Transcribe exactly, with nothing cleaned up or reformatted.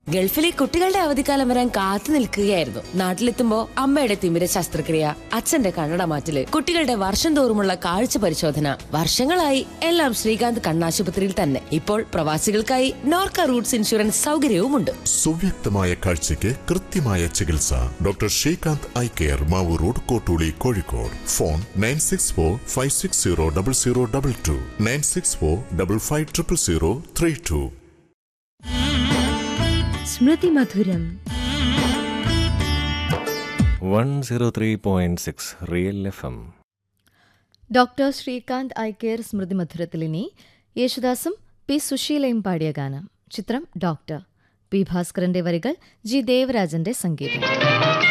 ഗൾഫിലെ കുട്ടികളുടെ അവധിക്കാലം വരാൻ കാത്തു നിൽക്കുകയായിരുന്നു. നാട്ടിലെത്തുമ്പോ അമ്മയുടെ തിമിര ശസ്ത്രക്രിയ, അച്ഛന്റെ കണ്ണട മാറ്റല്, കുട്ടികളുടെ വർഷം തോറുമുള്ള കാഴ്ച പരിശോധന, വർഷങ്ങളായി എല്ലാം ശ്രീകാന്ത് കണ്ണാശുപത്രിയിൽ തന്നെ. ഇപ്പോൾ പ്രവാസികൾക്കായി നോർക്ക റൂട്ട്സ് ഇൻഷുറൻസ് സൗകര്യവുമുണ്ട്. സുവ്യക്തമായ കാഴ്ചയ്ക്ക് കൃത്യമായ ചികിത്സ. Doctor Srikanth eye care, Mavoor road, Kottooli, Kozhikode. Phone nine six four five six zero double zero double two nine six four double five triple zero three to. സ്മൃതി മധുരം one zero three point six real F M. Doctor Srikanth eye care സ്മൃതി മധുരത്തിലിനി യേശുദാസും P സുശീലയും പാടിയ ഗാനം. ചിത്രം doctor. P ഭാസ്കരന്റെ വരികൾ, G ദേവരാജന്റെ സംഗീതം.